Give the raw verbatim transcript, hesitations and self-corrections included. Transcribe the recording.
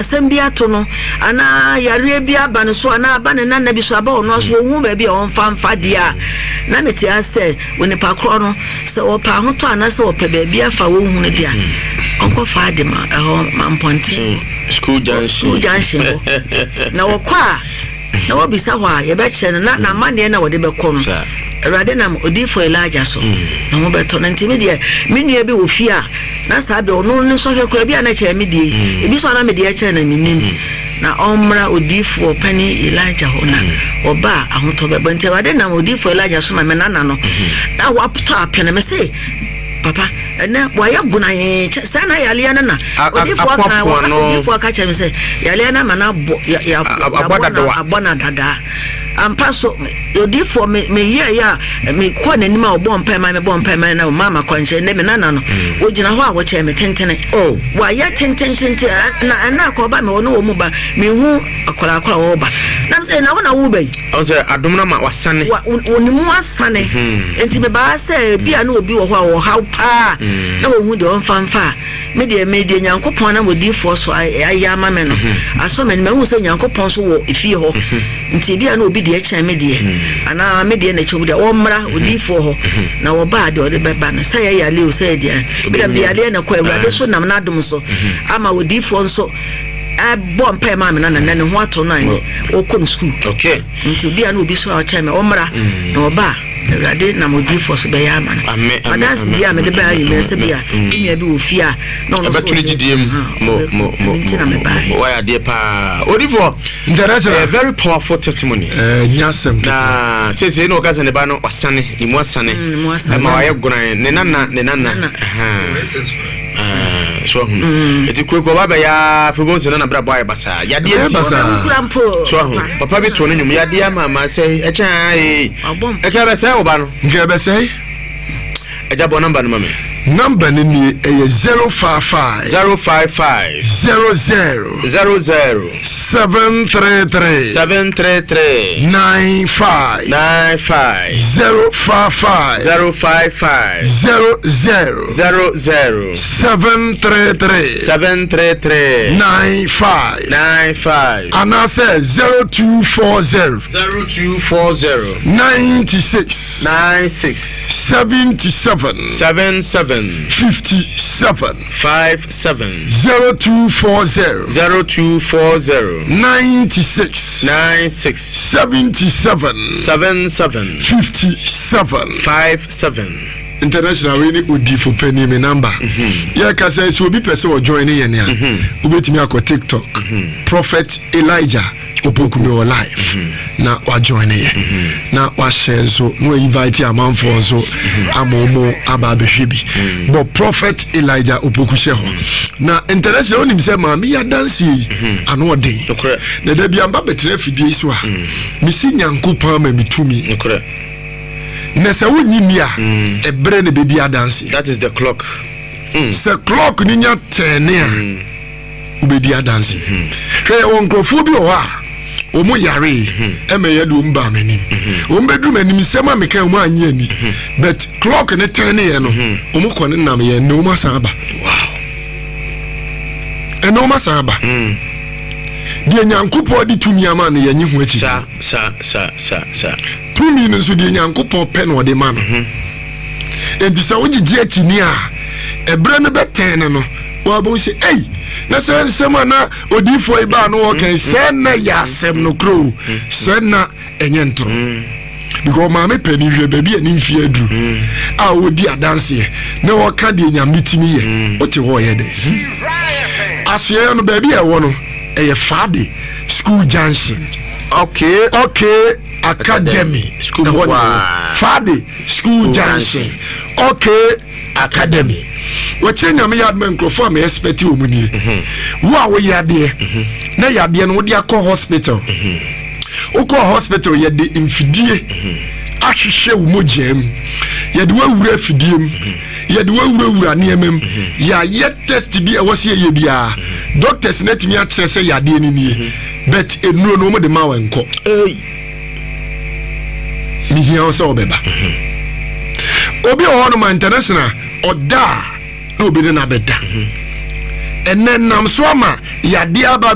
asembia to no ana yare bia ba no so ana ba ne na na bi so aba ono so hu ba bia on fa mfa dia na meti ase woni pa kro no se o pa ho to ana se o pe ba bia fa wo hu ne dia onko fa de ma e mamponti school junction school junction na wo kwa na wo bisa hwa ye be kire na na mane na wo de be ko no Rade na odifo Elijah so na mo beto na ntimi de menua bi ofia na sabe ono ne so hwe kwa bia na kire me die ebi so na me de kire na minim na omra odifo pani Elijah hona oba ahoto be bante rade na odifo Elijah so ma me na na no na waputo apene me say papa ene waya guna ye sana yale na na odifo aka odifo aka kire me say yale na mana ya ya abona dada ampa so odifo me me ye ya me kwa nanim a obon pa ma me bon pa ma na mama kwanche ne me nana no wo gina ho a wo che me tentene oh wa ya tententente na na ko ba me wono wo mu ba me hu akola akola wo ba na me say na wo na wo ba yi o say adom na ma wasane woni mu asane enti me ba say bia na obi wo ho a wo ha pa na wo hu de on fanfa me de me de nyankopon na odifo so aya ma me no aso me me hu say nyankopon so wo efie ho nti bia na obi de echa me de ana me de na echa de o mra odifo ho na wo ba de o de beba no say ya le o say de bia de ya le na kwa awurade so nam na adom so ama odifo nso a bomb pay ma me na na ne ho ato na ni o ko no school okay nti bia na obi so a echa me o mra na o ba awurade na odifo so be ya ma no adansi dia me de ba yi me se bia imi abi ofia na no so betuni mo mo mo why are they pa odifo international a very powerful testimony eh nyasem na say say no kaza ne ba no wasane ni mu asane ma wa ye guna ne nana ne nana ah so hu eti ko ko ba ba ya fobo se na bra boy basa ya de basa so hu papa bi to no nyum ya de mama say e cha e e ka ba say oba no nke be say e ja bo number no mama number ni e zero five five zero five five zero zero zero zero seven three three seven three three nine five nine five zero five five zero five five zero zero zero zero seven three three seven three three nine five nine five and I say zero two four zero zero two four zero ninety six nine six seventy seven seven seven fifty-seven five seven zero two four zero zero two four zero ninety-six nine six seventy-seven seven seven fifty-seven five seven. International we ni odifo penny me number ya ka say so obi pese o join ye ne a obetimi akọ TikTok Prophet Elijah Opokume o live na wa join ye na wa share so no invite amanfo so amomo aba behwe bi but Prophet Elijah Opoku she ho na international onim say ma me ya dance yi ano odin na da bi amba betre fidie so a me si nyankopon ma mitumi nessa wunyinia e bre ne bebi adansi that is the clock mm. se clock ni nya ten a ubedi adansi hwe onkrofo bi o ha o mo yare e me yedu mba manim o mbedu manim sema me kan mo anye ani but clock ne ten ye no o mo kone nam ye no ma saba wow e no ma saba mm die nyankopo di tumi ama ne yenyi ho achi sa sa sa sa sa tumi no so die nyankopo pe no de ma no enti sa wogigi achi ni a ebre ne beten no wa bo se ei na se nsema na odifo iba no wo kan se na ya sem no kro se na enye ntro because ma me pani hwe ba bi ani mfie aduru a odi adanse na wo ka de nyamitimi ye o te ho ye de asye no ba bi e wo no a Friday school junction okay okay academy school Friday school junction okay academy what you me yard microphone me expect you muni wo we yade na yade no dia call hospital o call hospital yade infidie ahwehwe wo mogem yade wawura fidiem yade wawura wura niemem ya ye test bi e wose ye bia doctors na timi a kire say yade ni nie but enuro no mo de ma wenko eh mi hia so obeba obi o hono ma international oda na obi na beda enen nam so ama yade aba